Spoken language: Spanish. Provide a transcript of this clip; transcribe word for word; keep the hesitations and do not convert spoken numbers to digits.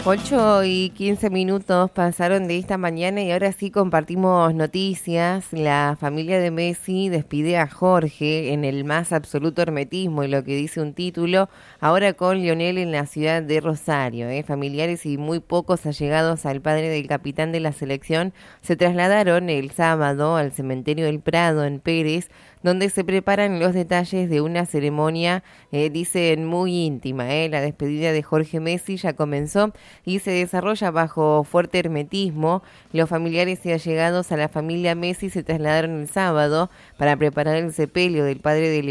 Ocho y quince minutos pasaron de esta mañana y ahora sí compartimos noticias. La familia de Messi despide a Jorge en el más absoluto hermetismo y lo que dice un título, ahora con Lionel en la ciudad de Rosario. ¿eh? Familiares y muy pocos allegados al padre del capitán de la selección se trasladaron el sábado al cementerio del Prado en Pérez, donde se preparan los detalles de una ceremonia, eh, dicen, muy íntima. ¿eh? La despedida de Jorge Messi ya comenzó y se desarrolla bajo fuerte hermetismo. Los familiares y allegados a la familia Messi se trasladaron el sábado para preparar el sepelio del padre del